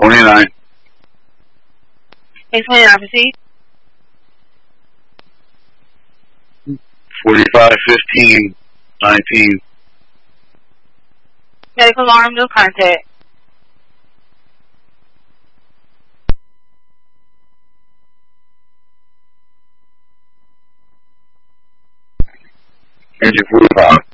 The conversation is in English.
29. 829, proceed. 45, 15, 19. Medical alarm, no contact. Engine 45.